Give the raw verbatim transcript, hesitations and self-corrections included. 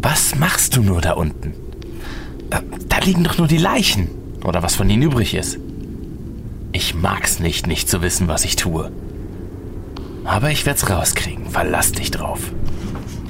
Was machst du nur da unten? Da, da liegen doch nur die Leichen. Oder was von ihnen übrig ist. Ich mag's nicht, nicht zu wissen, was ich tue. Aber ich werd's rauskriegen. Verlass dich drauf.